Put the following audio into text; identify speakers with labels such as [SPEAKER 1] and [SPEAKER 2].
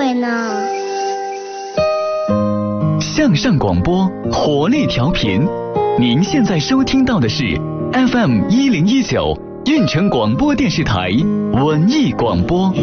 [SPEAKER 1] 会呢？
[SPEAKER 2] 向上广播，活力调频。您现在收听到的是 FM 1019运城广播电视台文艺广播。